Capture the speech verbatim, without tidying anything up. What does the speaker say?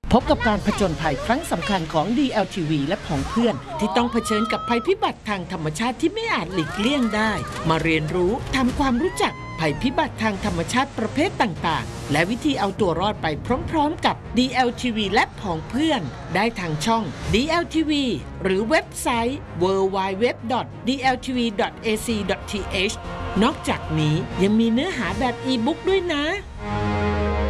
พบกับการผจญภัยครั้งสำคัญของ ดี แอล ที วี และผองเพื่อนที่ต้องเผชิญกับภัยพิบัติทางธรรมชาติที่ไม่อาจหลีกเลี่ยงได้มาเรียนรู้ทำความรู้จักภัยพิบัติทางธรรมชาติประเภทต่างๆและวิธีเอาตัวรอดไปพร้อมๆกับ ดี แอล ที วี และผองเพื่อนได้ทางช่อง ดี แอล ที วี หรือเว็บไซต์ ดับเบิลยู ดับเบิลยู ดับเบิลยู ดอท ดี แอล ที วี ดอท เอ ซี ดอท ที เอช นอกจากนี้ยังมีเนื้อหาแบบอีบุ๊กด้วยนะ